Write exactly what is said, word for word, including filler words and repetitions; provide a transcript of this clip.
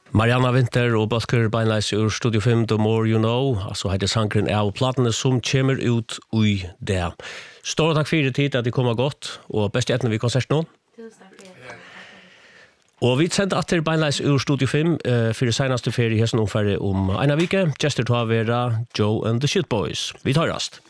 Mariana Winter og Bøsker Beinleis ur Studio fem, The More You Know, altså heter sangren av platene som kommer ut ui det. Stor takk for tid at de kommer godt, og best etter vi konsert nå. Tusen takk for det. Og vi sendte atter Beinleis ur Studio fem uh, for det seneste ferie i hesten omfærre om en av vike. Gjester til å være Joe and the Shit Boys. Vi tar rast.